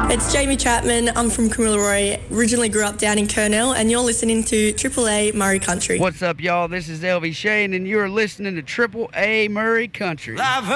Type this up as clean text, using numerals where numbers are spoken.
It's Jamie Chapman. I'm from Kamilaroi. Originally grew up down in Kurnell, and you're listening to Triple A Murray Country. What's up, y'all? This is LV Shane, and you're listening to Triple A Murray Country. I've heard